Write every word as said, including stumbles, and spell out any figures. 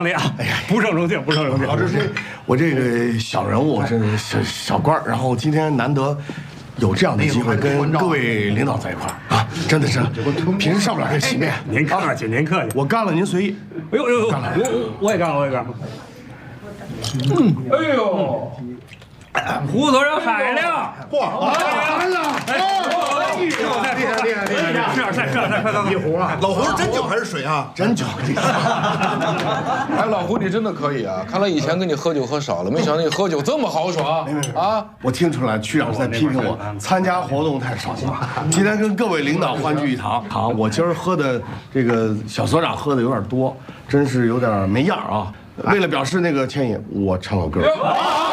呀，哎呀，不胜荣幸，不胜荣幸。 老师，我这个小人物，这是小小官儿，然后今天难得有这样的机会跟各位领导在一块儿啊，真的是平时上不了这席面。 您客气，您客气， 我干了您随意。 哎呦哎呦，干了，我我我也干了，我也干了。嗯，哎呦，胡所长海量， 哇，来了！哎， 厉害厉害厉害！吃点菜，吃点菜，快快快！一壶啊， 老胡是真酒还是水啊？ 真酒。 哎，老胡你真的可以啊！看来以前跟你喝酒喝少了，没想到你喝酒这么豪爽啊！ 我听出来区长在批评我参加活动太少了。今天跟各位领导欢聚一堂，好，我今儿喝的这个小所长喝的有点多，真是有点没样啊。为了表示那个歉意，我唱个歌。